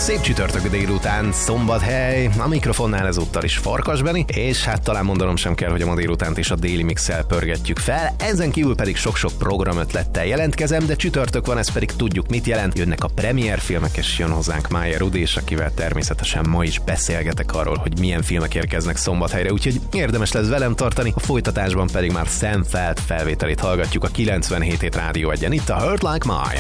Szép csütörtök délután, Szombathely, a mikrofonnál ezúttal is Farkas Benni, és hát talán mondanom sem kell, hogy a ma délutánt is a Daily Mix-el pörgetjük fel, ezen kívül pedig sok-sok programötlettel jelentkezem, de csütörtök van, ez pedig tudjuk mit jelent. Jönnek a premier filmek, és jön hozzánk Májer Rudi, és akivel természetesen ma is beszélgetek arról, hogy milyen filmek érkeznek Szombathelyre, úgyhogy érdemes lesz velem tartani, a folytatásban pedig már Sam Feld felvételét hallgatjuk a 97 Rádió 1-en, itt a Hurt Like Mine.